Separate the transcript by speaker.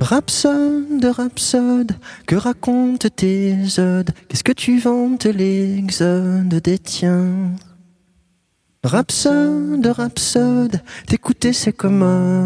Speaker 1: Rhapsode, rhapsode, que racontent tes odes? Qu'est-ce que tu vantes l'exode des tiens? Rhapsode, rhapsode, t'écouter c'est commode.